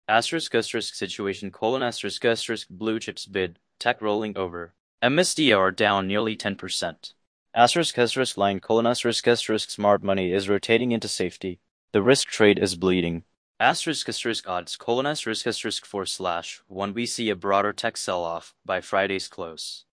Asterisk situation colon asterisk blue chips bid, tech rolling over. MSDR down nearly 10%. Line colon smart money is rotating into safety. The risk trade is bleeding. Odds colon /1 we see a broader tech sell-off by Friday's close.